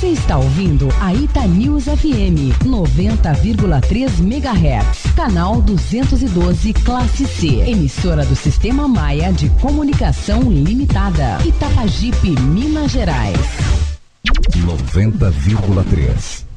Você está ouvindo a Itanews FM 90,3 MHz, canal 212, classe C, emissora do Sistema Maia de Comunicação Limitada, Itapajipe, Minas Gerais. 90,3.